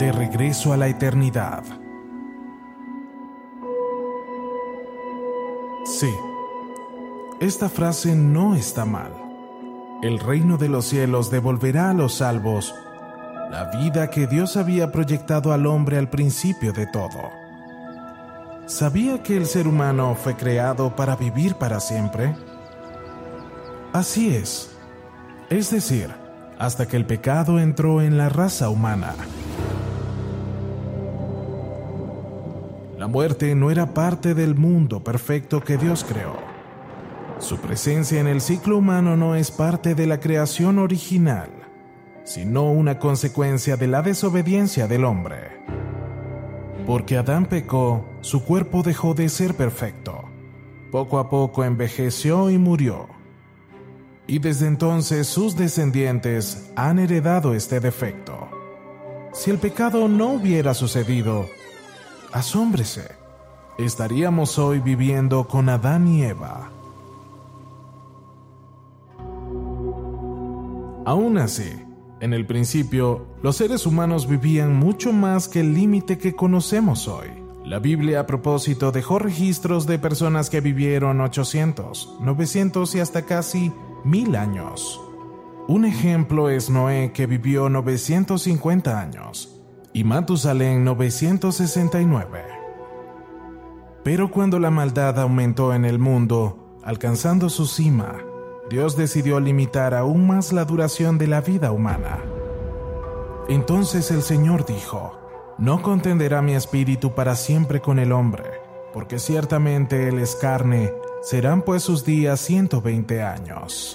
De regreso a la eternidad. Sí, esta frase no está mal. El reino de los cielos devolverá a los salvos la vida que Dios había proyectado al hombre al principio de todo. ¿Sabía que el ser humano fue creado para vivir para siempre? Así es. Es decir, hasta que el pecado entró en la raza humana. La muerte no era parte del mundo perfecto que Dios creó. Su presencia en el ciclo humano no es parte de la creación original, sino una consecuencia de la desobediencia del hombre. Porque Adán pecó, su cuerpo dejó de ser perfecto. Poco a poco envejeció y murió. Y desde entonces sus descendientes han heredado este defecto. Si el pecado no hubiera sucedido, asómbrese, estaríamos hoy viviendo con Adán y Eva. Aún así, en el principio, los seres humanos vivían mucho más que el límite que conocemos hoy. La Biblia, a propósito, dejó registros de personas que vivieron 800, 900 y hasta casi 1000 años. Un ejemplo es Noé, que vivió 950 años, y Matusalén 969. Pero cuando la maldad aumentó en el mundo, alcanzando su cima, Dios decidió limitar aún más la duración de la vida humana. Entonces el Señor dijo: «No contenderá mi espíritu para siempre con el hombre, porque ciertamente él es carne, serán pues sus días 120 años».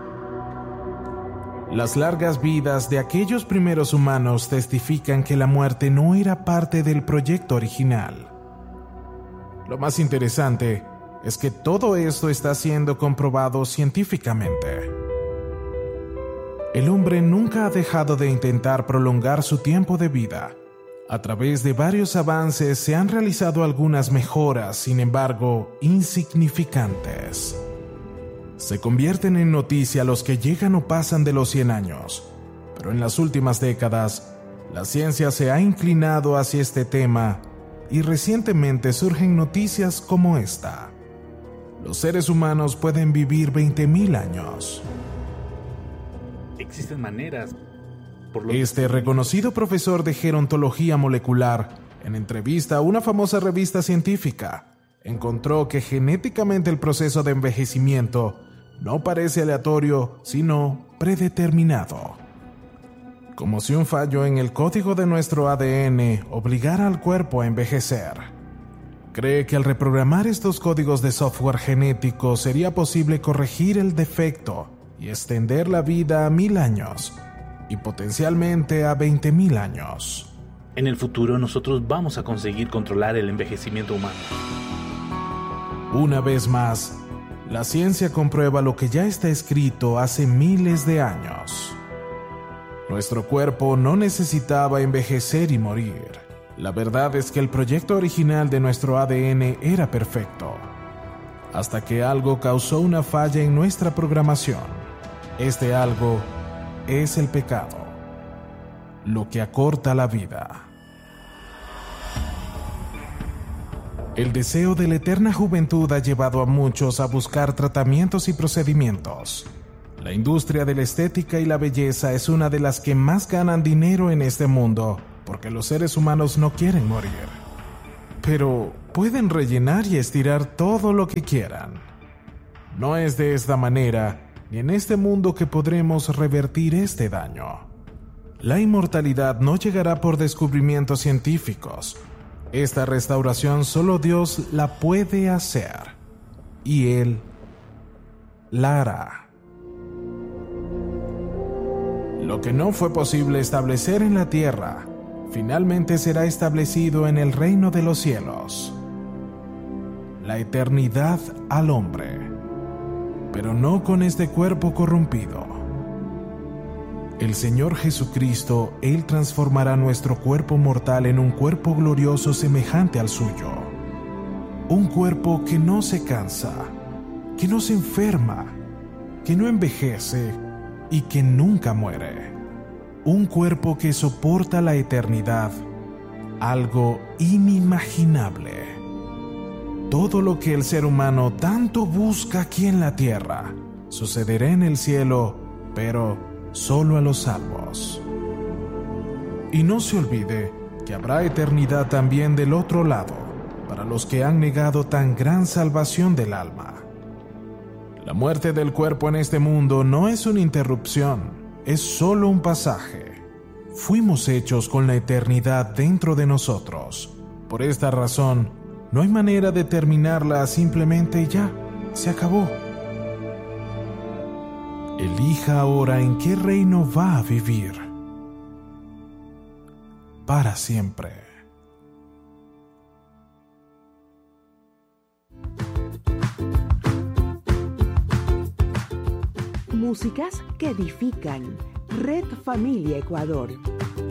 Las largas vidas de aquellos primeros humanos testifican que la muerte no era parte del proyecto original. Lo más interesante es que todo esto está siendo comprobado científicamente. El hombre nunca ha dejado de intentar prolongar su tiempo de vida. A través de varios avances se han realizado algunas mejoras, sin embargo, insignificantes. Se convierten en noticia los que llegan o pasan de los 100 años, pero en las últimas décadas, la ciencia se ha inclinado hacia este tema y recientemente surgen noticias como esta. Los seres humanos pueden vivir 20,000 años. Existen maneras. Este reconocido profesor de gerontología molecular, en entrevista a una famosa revista científica, encontró que genéticamente el proceso de envejecimiento no parece aleatorio, sino predeterminado. Como si un fallo en el código de nuestro ADN obligara al cuerpo a envejecer. Cree que al reprogramar estos códigos de software genético sería posible corregir el defecto y extender la vida a 1000 años y potencialmente a 20,000 años. En el futuro nosotros vamos a conseguir controlar el envejecimiento humano. Una vez más, la ciencia comprueba lo que ya está escrito hace miles de años. Nuestro cuerpo no necesitaba envejecer y morir. La verdad es que el proyecto original de nuestro ADN era perfecto, hasta que algo causó una falla en nuestra programación. Este algo es el pecado, lo que acorta la vida. El deseo de la eterna juventud ha llevado a muchos a buscar tratamientos y procedimientos. La industria de la estética y la belleza es una de las que más ganan dinero en este mundo, porque los seres humanos no quieren morir. Pero pueden rellenar y estirar todo lo que quieran. No es de esta manera, ni en este mundo, que podremos revertir este daño. La inmortalidad no llegará por descubrimientos científicos. Esta restauración solo Dios la puede hacer, y Él la hará. Lo que no fue posible establecer en la tierra, finalmente será establecido en el reino de los cielos. La eternidad al hombre, pero no con este cuerpo corrompido. El Señor Jesucristo, Él transformará nuestro cuerpo mortal en un cuerpo glorioso semejante al suyo. Un cuerpo que no se cansa, que no se enferma, que no envejece y que nunca muere. un cuerpo que soporta la eternidad, algo inimaginable. Todo lo que el ser humano tanto busca aquí en la tierra sucederá en el cielo, pero solo a los salvos. Y no se olvide que habrá eternidad también del otro lado, para los que han negado tan gran salvación del alma. La muerte del cuerpo en este mundo no es una interrupción, es solo un pasaje. Fuimos hechos con la eternidad dentro de nosotros. Por esta razón, no hay manera de terminarla, simplemente ya, se acabó. Elija ahora en qué reino va a vivir. Para siempre. Músicas que edifican. Red Familia Ecuador.